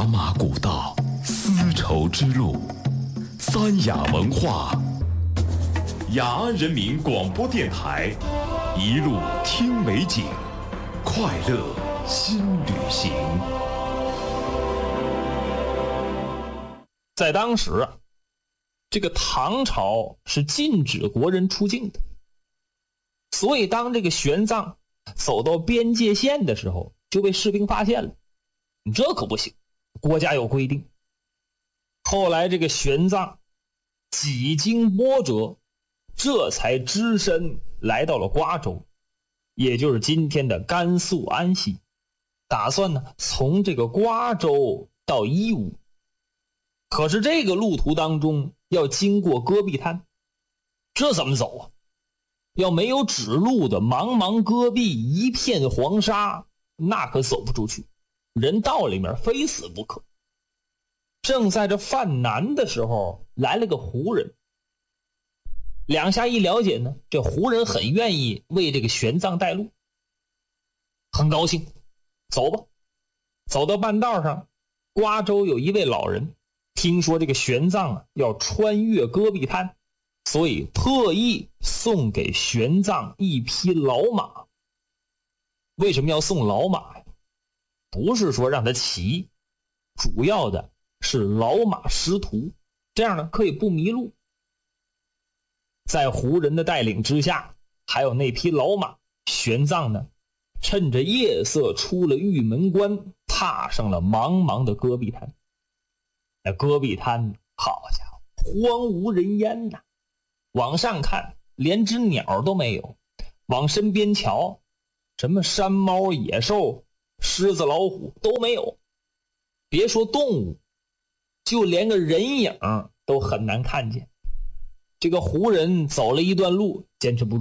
茶马古道，丝绸之路，三雅文化，雅安人民广播电台，一路听美景，快乐新旅行。 在当时啊，这个唐朝是禁止国人出境的，所以当这个玄奘走到边界线的时候，就被士兵发现了。你这可不行，国家有规定。后来这个玄奘几经波折，这才只身来到了瓜州，也就是今天的甘肃安西，打算呢从这个瓜州到义乌。可是这个路途当中要经过戈壁滩，这怎么走啊？要没有指路的茫茫戈壁，一片黄沙，那可走不出去，人到里面非死不可。正在这犯难的时候，来了个胡人。两下一了解呢，这胡人很愿意为这个玄奘带路，很高兴，走吧。走到半道上，瓜州有一位老人听说这个玄奘要穿越戈壁滩，所以特意送给玄奘一匹老马。为什么要送老马呀？不是说让他骑，主要的是老马识途，这样呢可以不迷路。在胡人的带领之下，还有那匹老马，玄奘呢趁着夜色出了玉门关，踏上了茫茫的戈壁滩。那戈壁滩，好家伙，荒无人烟呐！往上看，连只鸟都没有；往身边瞧，什么山猫、野兽、狮子、老虎都没有。别说动物，就连个人影都很难看见。这个胡人走了一段路，坚持不住。